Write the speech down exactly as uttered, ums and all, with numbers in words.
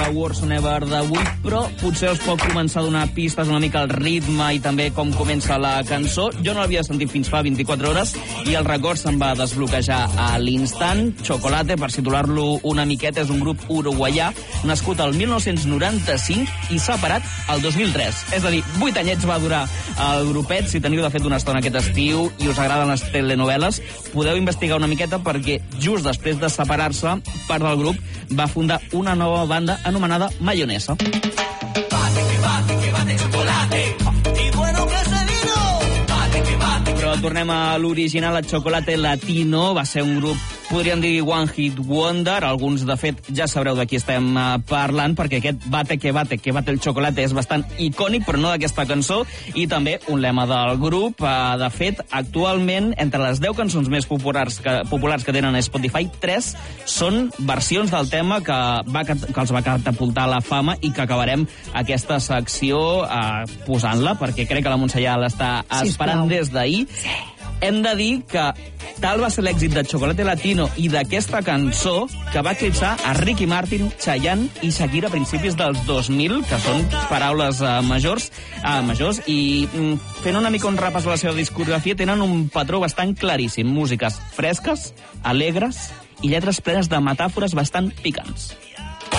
Worst Never d'avui, però potser us pot començar a donar pistes una mica al ritme i també com comença la cançó. Jo no l'havia sentit fins fa vint-i-quatre hores i el record se'm va desbloquejar a l'instant. Chocolate, per situar-lo una miqueta, és un grup uruguaià nascut el mil nou-cents noranta-cinc i separat el dos mil tres. És a dir, vuit anyets va durar el grupet. Si teniu de fet una estona aquest estiu i us agraden les telenovel·les, podeu investigar una miqueta perquè just després de separar-se, part del grup va fundar una nova banda anomenada Mayonesa. Però tornem a l'original, el Chocolate Latino va ser un grup, podríem dir One Hit Wonder. Alguns, de fet, ja sabreu de qui estem parlant, perquè aquest Bate que bate, que bate el chocolate és bastant icònic, però no d'aquesta cançó, i també un lema del grup. De fet, actualment, entre les deu cançons més populars que, populars que tenen a Spotify, tres són versions del tema que, va, que els va catapultar la fama i que acabarem aquesta secció eh, posant-la, perquè crec que la Montse ja l'està esperant des d'ahir. Hem de dir que tal va ser l'èxit de Chocolate Latino i d'aquesta cançó que va eclipsar a Ricky Martin, Chayanne i Shakira a principis dels dos mil, que són paraules uh, majors, uh, majors, i mm, fent una mica un repàs a la seva discografia, tenen un patró bastant claríssim. Músiques fresques, alegres i lletres plenes de metàfores bastant picants.